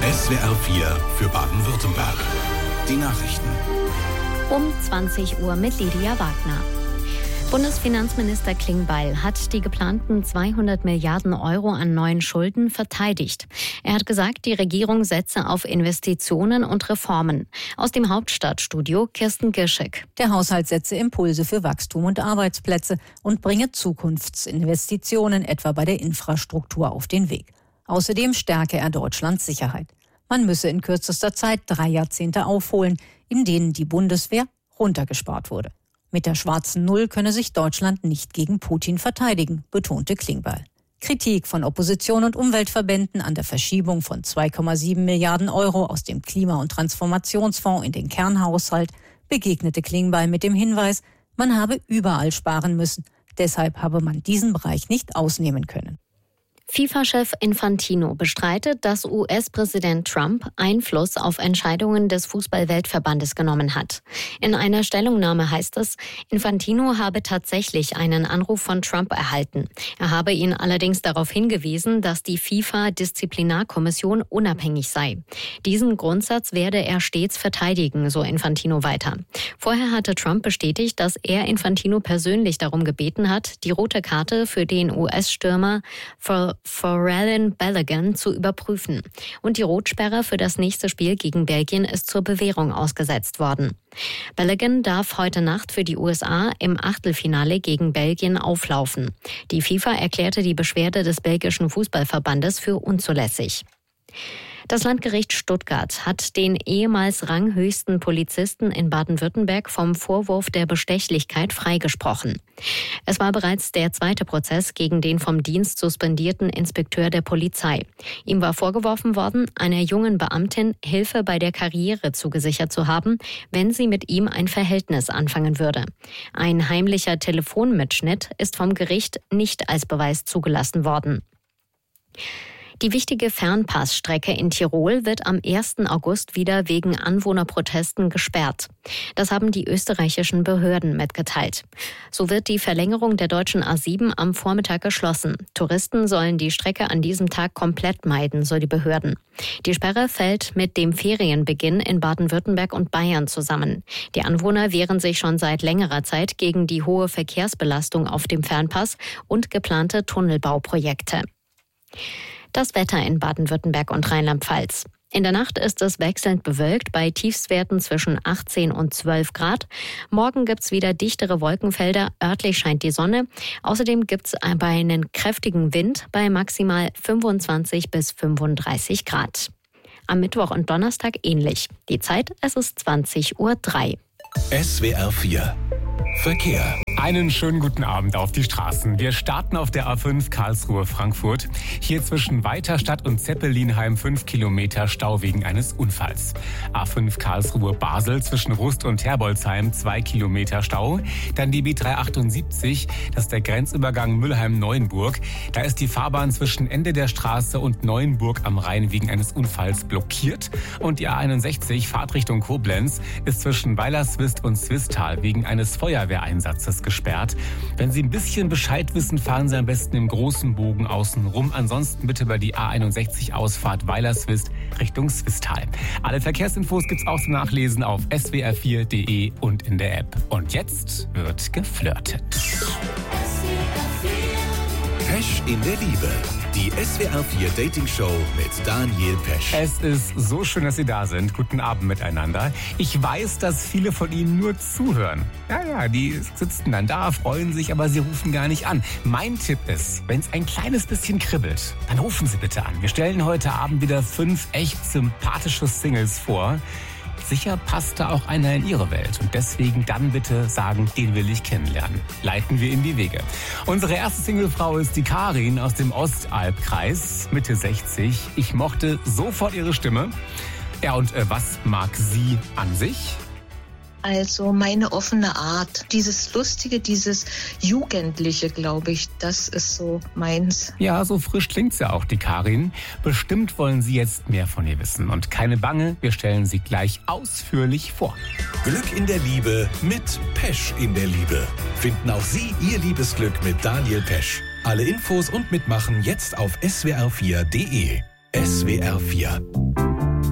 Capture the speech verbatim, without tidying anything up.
S W R vier für Baden-Württemberg. Die Nachrichten. Um zwanzig Uhr mit Lydia Wagner. Bundesfinanzminister Klingbeil hat die geplanten zweihundert Milliarden Euro an neuen Schulden verteidigt. Er hat gesagt, die Regierung setze auf Investitionen und Reformen. Aus dem Hauptstadtstudio Kirsten Girschek. Der Haushalt setze Impulse für Wachstum und Arbeitsplätze und bringe Zukunftsinvestitionen etwa bei der Infrastruktur auf den Weg. Außerdem stärke er Deutschlands Sicherheit. Man müsse in kürzester Zeit drei Jahrzehnte aufholen, in denen die Bundeswehr runtergespart wurde. Mit der schwarzen Null könne sich Deutschland nicht gegen Putin verteidigen, betonte Klingbeil. Kritik von Opposition und Umweltverbänden an der Verschiebung von zwei Komma sieben Milliarden Euro aus dem Klima- und Transformationsfonds in den Kernhaushalt begegnete Klingbeil mit dem Hinweis, man habe überall sparen müssen. Deshalb habe man diesen Bereich nicht ausnehmen können. FIFA-Chef Infantino bestreitet, dass U S-Präsident Trump Einfluss auf Entscheidungen des Fußball-Weltverbandes genommen hat. In einer Stellungnahme heißt es, Infantino habe tatsächlich einen Anruf von Trump erhalten. Er habe ihn allerdings darauf hingewiesen, dass die FIFA-Disziplinarkommission unabhängig sei. Diesen Grundsatz werde er stets verteidigen, so Infantino weiter. Vorher hatte Trump bestätigt, dass er Infantino persönlich darum gebeten hat, die rote Karte für den U S-Stürmer für Folarin Balogun zu überprüfen. Und die Rotsperre für das nächste Spiel gegen Belgien ist zur Bewährung ausgesetzt worden. Balogun darf heute Nacht für die U S A im Achtelfinale gegen Belgien auflaufen. Die FIFA erklärte die Beschwerde des belgischen Fußballverbandes für unzulässig. Das Landgericht Stuttgart hat den ehemals ranghöchsten Polizisten in Baden-Württemberg vom Vorwurf der Bestechlichkeit freigesprochen. Es war bereits der zweite Prozess gegen den vom Dienst suspendierten Inspekteur der Polizei. Ihm war vorgeworfen worden, einer jungen Beamtin Hilfe bei der Karriere zugesichert zu haben, wenn sie mit ihm ein Verhältnis anfangen würde. Ein heimlicher Telefonmitschnitt ist vom Gericht nicht als Beweis zugelassen worden. Die wichtige Fernpassstrecke in Tirol wird am ersten August wieder wegen Anwohnerprotesten gesperrt. Das haben die österreichischen Behörden mitgeteilt. So wird die Verlängerung der deutschen A sieben am Vormittag geschlossen. Touristen sollen die Strecke an diesem Tag komplett meiden, so die Behörden. Die Sperre fällt mit dem Ferienbeginn in Baden-Württemberg und Bayern zusammen. Die Anwohner wehren sich schon seit längerer Zeit gegen die hohe Verkehrsbelastung auf dem Fernpass und geplante Tunnelbauprojekte. Das Wetter in Baden-Württemberg und Rheinland-Pfalz. In der Nacht ist es wechselnd bewölkt bei Tiefstwerten zwischen achtzehn und zwölf Grad. Morgen gibt's wieder dichtere Wolkenfelder, örtlich scheint die Sonne. Außerdem gibt's aber einen kräftigen Wind bei maximal fünfundzwanzig bis fünfunddreißig Grad. Am Mittwoch und Donnerstag ähnlich. Die Zeit, es ist zwanzig Uhr drei. S W R vier Verkehr. Einen schönen guten Abend auf die Straßen. Wir starten auf der A fünf Karlsruhe-Frankfurt. Hier zwischen Weiterstadt und Zeppelinheim fünf Kilometer Stau wegen eines Unfalls. A fünf Karlsruhe-Basel zwischen Rust und Herbolzheim zwei Kilometer Stau. Dann die B dreihundertachtundsiebzig, das ist der Grenzübergang Mülheim-Neuenburg. Da ist die Fahrbahn zwischen Ende der Straße und Neuenburg am Rhein wegen eines Unfalls blockiert. Und die A einundsechzig, Fahrtrichtung Koblenz, ist zwischen Weilerswist und Zwistal wegen eines Feuerwehreinsatzes gesperrt. Wenn Sie ein bisschen Bescheid wissen, fahren Sie am besten im großen Bogen außen rum. Ansonsten bitte über die A einundsechzig Ausfahrt Weilerswist Richtung Zwistal. Alle Verkehrsinfos gibt's auch zum Nachlesen auf s w r vier punkt d e und in der App. Und jetzt wird geflirtet. Pesch in der Liebe. Die S W R vier Dating Show mit Daniel Pesch. Es ist so schön, dass Sie da sind. Guten Abend miteinander. Ich weiß, dass viele von Ihnen nur zuhören. Ja, ja, die sitzen dann da, freuen sich, aber sie rufen gar nicht an. Mein Tipp ist, wenn es ein kleines bisschen kribbelt, dann rufen Sie bitte an. Wir stellen heute Abend wieder fünf echt sympathische Singles vor. Sicher passt da auch einer in Ihre Welt. Und deswegen dann bitte sagen, den will ich kennenlernen. Leiten wir in die Wege. Unsere erste Singlefrau ist die Karin aus dem Ostalbkreis, Mitte sechzig. Ich mochte sofort ihre Stimme. Ja, und äh, was mag sie an sich? Also meine offene Art, dieses Lustige, dieses Jugendliche, glaube ich, das ist so meins. Ja, so frisch klingt's ja auch, die Karin. Bestimmt wollen Sie jetzt mehr von ihr wissen. Und keine Bange, wir stellen sie gleich ausführlich vor. Glück in der Liebe mit Pesch in der Liebe. Finden auch Sie Ihr Liebesglück mit Daniel Pesch. Alle Infos und Mitmachen jetzt auf s w r vier punkt d e. S W R vier